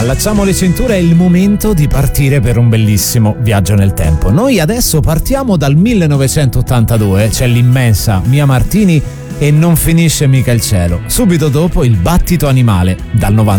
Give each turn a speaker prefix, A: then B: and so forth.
A: allacciamo le cinture, è il momento di partire per un bellissimo viaggio nel tempo. Noi adesso partiamo dal 1982, c'è l'immensa Mia Martini e Non finisce mica il cielo. Subito dopo il Battito animale dal 90.